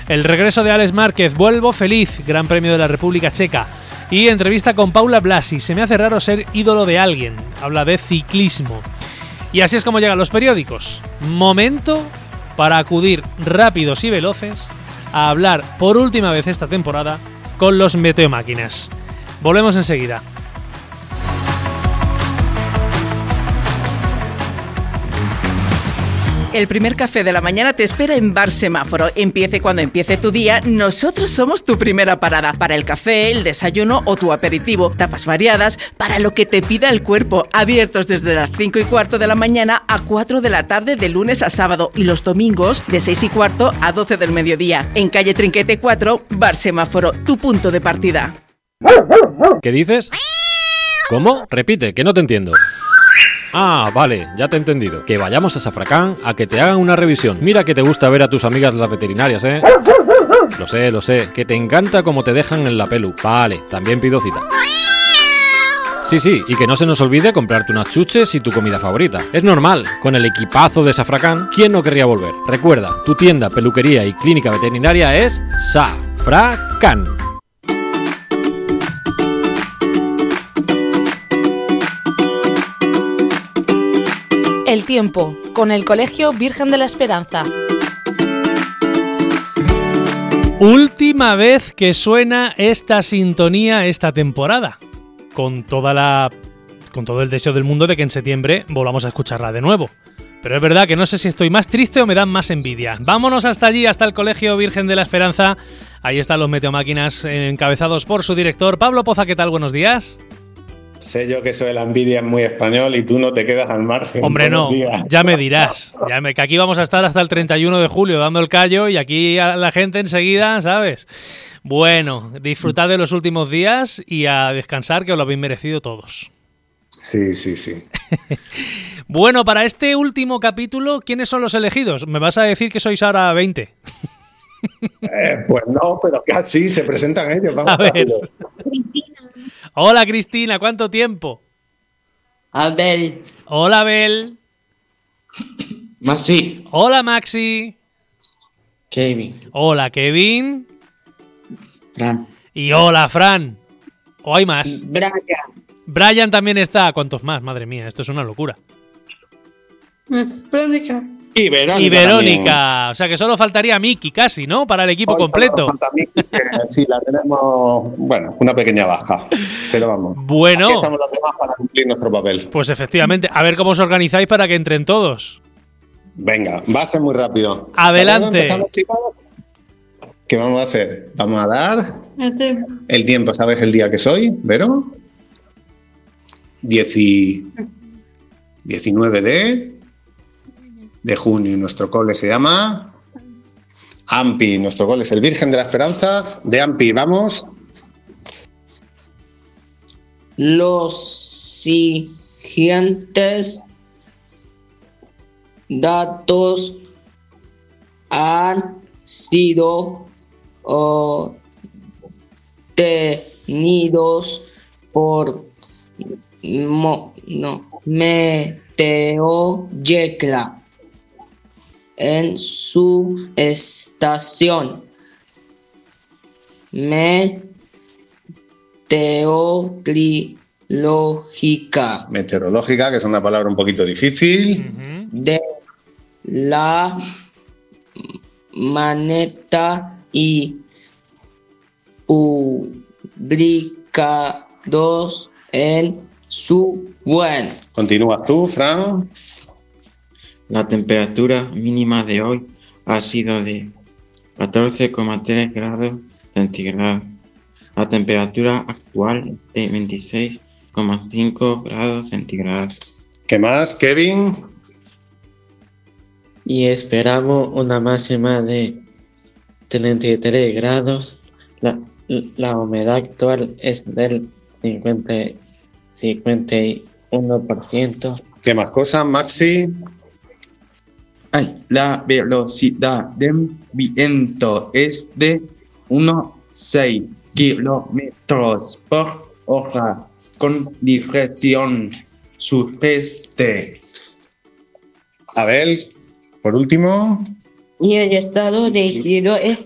El regreso de Alex Márquez, vuelvo feliz, Gran Premio de la República Checa. Y entrevista con Paula Blasi, se me hace raro ser ídolo de alguien, habla de ciclismo. Y así es como llegan los periódicos. Momento para acudir rápidos y veloces a hablar por última vez esta temporada con los Meteomáquinas. Volvemos enseguida. El primer café de la mañana te espera en Bar Semáforo. Empiece cuando empiece tu día, nosotros somos tu primera parada. Para el café, el desayuno o tu aperitivo. Tapas variadas para lo que te pida el cuerpo. Abiertos desde las 5:15 de la mañana a 4 de la tarde de lunes a sábado. Y los domingos de 6:15 a 12 del mediodía. En calle Trinquete 4, Bar Semáforo, tu punto de partida. ¿Qué dices? ¿Cómo? Repite, que no te entiendo. Ah, vale, ya te he entendido. Que vayamos a Safracán a que te hagan una revisión. Mira que te gusta ver a tus amigas las veterinarias, ¿eh? Lo sé, que te encanta cómo te dejan en la pelu. Vale, también pido cita. Sí, y que no se nos olvide comprarte unas chuches y tu comida favorita. Es normal, con el equipazo de Safracán, ¿quién no querría volver? Recuerda, tu tienda, peluquería y clínica veterinaria es Safracán. El tiempo, con el Colegio Virgen de la Esperanza. Última vez que suena esta sintonía esta temporada, con todo el deseo del mundo de que en septiembre volvamos a escucharla de nuevo. Pero es verdad que no sé si estoy más triste o me dan más envidia. Vámonos hasta allí, hasta el Colegio Virgen de la Esperanza. Ahí están los Meteomáquinas encabezados por su director, Pablo Poza. ¿Qué tal? Buenos días. Sé yo que eso de la envidia es muy español y tú no te quedas al margen. Hombre, no, ya me dirás. Que aquí vamos a estar hasta el 31 de julio dando el callo y aquí a la gente enseguida, ¿sabes? Bueno, disfrutad de los últimos días y a descansar, que os lo habéis merecido todos. Sí. Bueno, para este último capítulo, ¿quiénes son los elegidos? ¿Me vas a decir que sois ahora 20? Pues no, pero casi se presentan ellos. Vamos a ver. Hola Cristina, ¿cuánto tiempo? Abel. Hola Abel. Maxi. Hola Maxi. Kevin. Hola Kevin. Fran. Y hola Fran. ¿O hay más? Brian también está. ¿Cuántos más? Madre mía, esto es una locura. Verónica. Y Verónica. También. O sea que solo faltaría Miki casi, ¿no? Para el equipo completo. Miki, sí, la tenemos, una pequeña baja. Pero vamos. Bueno. Aquí estamos los demás para cumplir nuestro papel. Pues efectivamente. A ver cómo os organizáis para que entren todos. Venga, va a ser muy rápido. Adelante. ¿Empezamos, chicos? ¿Qué vamos a hacer? Vamos a dar el tiempo. ¿Sabes el día que soy, Vero? 19 de junio. Y nuestro cole se llama AMPI. Nuestro cole es el Virgen de la Esperanza de AMPI. Vamos. Los siguientes datos han sido obtenidos por Meteoyecla en su estación meteorológica, que es una palabra un poquito difícil, de la maneta y publicados en su web. Continúas tú, Fran. La temperatura mínima de hoy ha sido de 14,3 grados centígrados. La temperatura actual de 26,5 grados centígrados. ¿Qué más, Kevin? Y esperamos una máxima de 33 grados. La humedad actual es del 51%. ¿Qué más cosas, Maxi? La velocidad del viento es de 1,6 kilómetros por hora con dirección sudeste. Abel, por último. Y el estado de cielo es